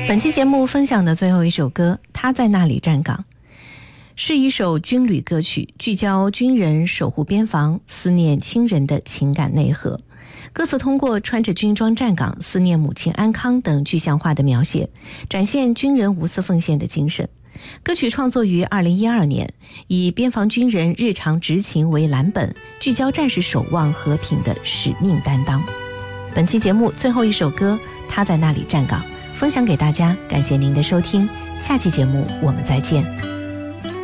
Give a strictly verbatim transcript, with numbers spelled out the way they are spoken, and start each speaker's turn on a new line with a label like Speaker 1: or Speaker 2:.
Speaker 1: 本期节目分享的最后一首歌《他在那里站岗》，是一首军旅歌曲，聚焦军人守护边防、思念亲人的情感内核。歌词通过穿着军装站岗、思念母亲安康等具象化的描写，展现军人无私奉献的精神。歌曲创作于二零一二年，以边防军人日常执勤为蓝本，聚焦战士守望和平的使命担当。本期节目最后一首歌《他在那里站岗》分享给大家，感谢您的收听，下期节目我们再见。